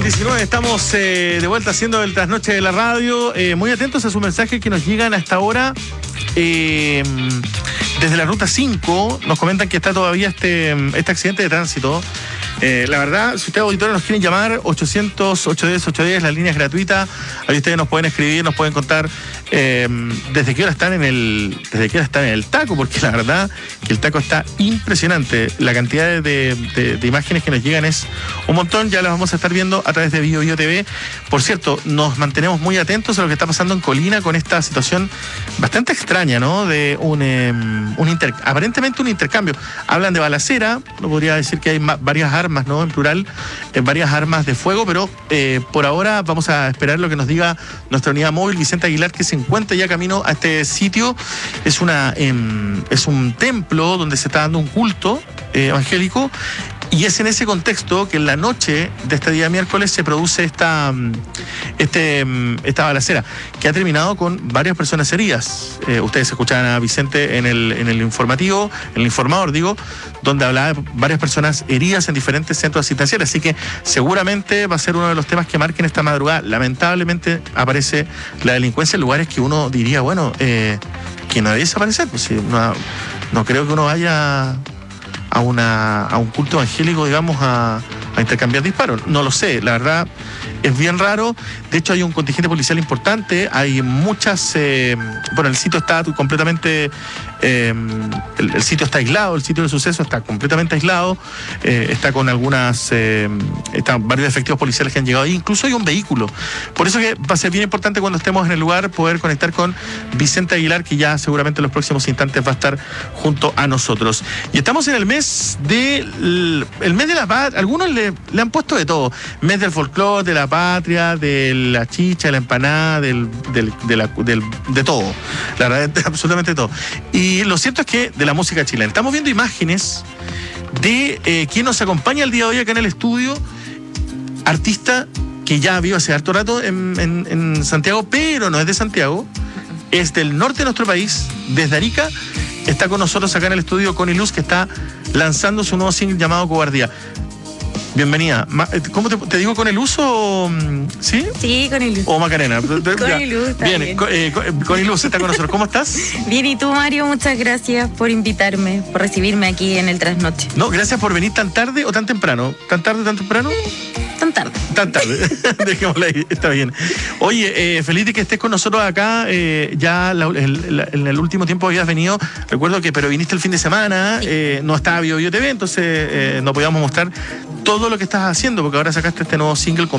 19, estamos de vuelta haciendo el trasnoche de la radio. Muy atentos a sus mensajes que nos llegan hasta ahora. Desde la ruta 5 nos comentan que está todavía este accidente de tránsito. La verdad, si ustedes auditores nos quieren llamar, 800-810-810, la línea es gratuita. Ahí ustedes nos pueden escribir, nos pueden contar desde qué hora están en el taco, porque la verdad que el taco está impresionante. La cantidad de imágenes que nos llegan es un montón. Ya las vamos a estar viendo a través de BioBio TV. Por cierto, nos mantenemos muy atentos a lo que está pasando en Colina con esta situación bastante extraña, ¿no? De aparentemente un intercambio. Hablan de balacera, no podría decir que hay varias armas, ¿no? En plural, varias armas de fuego, pero por ahora vamos a esperar lo que nos diga nuestra unidad móvil, Vicente Aguilar, que se encuentra ya camino a este sitio. Es un templo donde se está dando un culto evangélico, y es en ese contexto que en la noche de este día miércoles se produce esta balacera, que ha terminado con varias personas heridas. Ustedes escuchaban a Vicente en el informativo, en el informador, digo, donde hablaba de varias personas heridas en diferentes centros asistenciales. Así que seguramente va a ser uno de los temas que marquen esta madrugada. Lamentablemente aparece la delincuencia en lugares que uno diría, bueno, que no debe desaparecer. Pues, no creo que uno vaya a un culto evangélico, digamos, a intercambiar disparos. No lo sé, la verdad es bien raro. De hecho, hay un contingente policial importante, hay muchas... bueno, el sitio está completamente... el sitio está aislado, el sitio del suceso está completamente aislado, está con están varios efectivos policiales que han llegado ahí, incluso hay un vehículo. Por eso que va a ser bien importante cuando estemos en el lugar poder conectar con Vicente Aguilar, que ya seguramente en los próximos instantes va a estar junto a nosotros. Y estamos en el mes el mes de la patria. Algunos le han puesto de todo: mes del folclore, de la patria, de la chicha, de la empanada, de todo. La verdad, absolutamente todo. Y lo cierto es que de la música chilena estamos viendo imágenes de quien nos acompaña el día de hoy acá en el estudio, artista que ya vive hace harto rato en Santiago, pero no es de Santiago, es del norte de nuestro país, desde Arica. Está con nosotros acá en el estudio Connie Luz, que está lanzando su nuevo single llamado Cobardía. Bienvenida. ¿Cómo te digo, con el uso? ¿Sí? Sí, con el luz. O Macarena. Con el luz. Bien, con el luz está con nosotros. ¿Cómo estás? Bien, ¿y tú, Mario? Muchas gracias por invitarme, por recibirme aquí en el Trasnoche. No, gracias por venir tan tarde o tan temprano. ¿Tan tarde o tan temprano? Tan tarde. Tan tarde. Dejémosla ahí, está bien. Oye, feliz de que estés con nosotros acá. Ya en el último tiempo habías venido, recuerdo pero viniste el fin de semana, sí. No estaba BioBio TV, entonces no podíamos mostrar todo lo que estás haciendo, porque ahora sacaste este nuevo single